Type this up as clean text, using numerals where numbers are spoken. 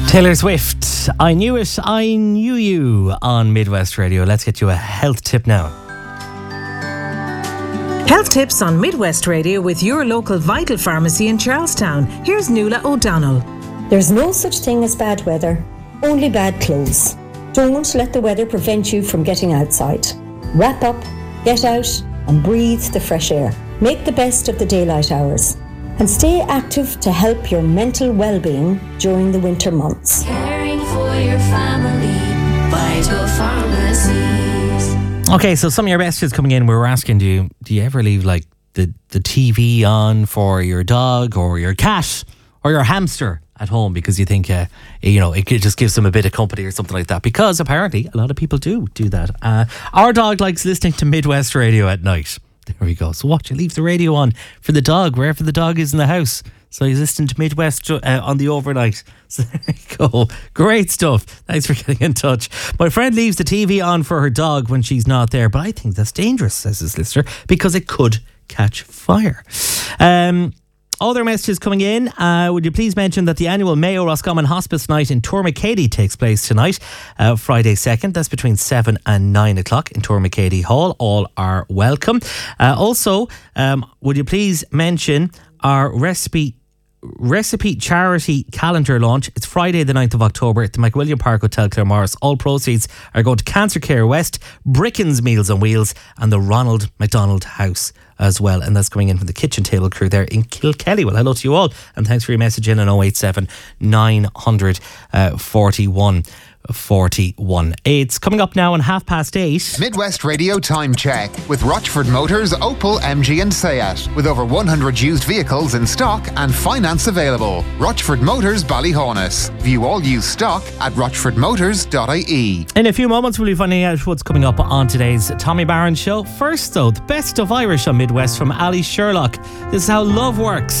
Taylor Swift, I Knew It, I Knew You on Midwest Radio. Let's get you a health tip now. Health tips on Midwest Radio with your local Vital Pharmacy in Charlestown. Here's Nuala O'Donnell. There's no such thing as bad weather, only bad clothes. Don't let the weather prevent you from getting outside. Wrap up, get out and breathe the fresh air. Make the best of the daylight hours. And stay active to help your mental well-being during the winter months. Caring for your family, Vital Pharmacies. Okay, so some of your messages coming in, we were asking, do you ever leave like the TV on for your dog or your cat or your hamster at home because you think, it just gives them a bit of company or something like that? Because apparently a lot of people do that. Our dog likes listening to Midwest Radio at night. There we go. So what? You leave the radio on for the dog, wherever the dog is in the house. So he's listening to Midwest on the overnight. So there you go. Great stuff. Thanks for getting in touch. My friend leaves the TV on for her dog when she's not there, but I think that's dangerous, says this listener, because it could catch fire. Other messages coming in. Would you please mention that the annual Mayo Roscommon Hospice Night in Tourmakeady takes place tonight, Friday 2nd. That's between 7 and 9 o'clock in Tourmakeady Hall. All are welcome. Also, would you please mention our recipe charity calendar launch? It's Friday the 9th of October at the McWilliam Park Hotel Claremorris. All proceeds are going to Cancer Care West, Bricken's Meals on Wheels and the Ronald McDonald House as well, and that's coming in from the kitchen table crew there in Kilkelly. Well, hello to you all and thanks for your message in on 087 900 41 41. It's coming up now on 8:30. Midwest Radio Time Check with Rochford Motors, Opel, MG and Seat. With over 100 used vehicles in stock and finance available. Rochford Motors, Ballyhonus. View all used stock at rochfordmotors.ie. In a few moments we'll be finding out what's coming up on today's Tommy Barron Show. First though, the best of Irish on Midwest from Ali Sherlock. This is how love works.